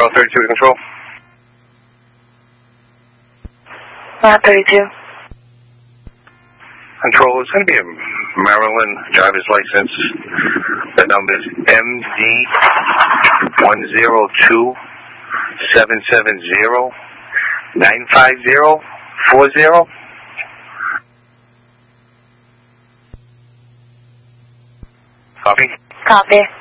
Bravo 32 to control. 32. Control, it's going to be a Maryland driver's license. The number is MD102770-95040. Copy? Copy.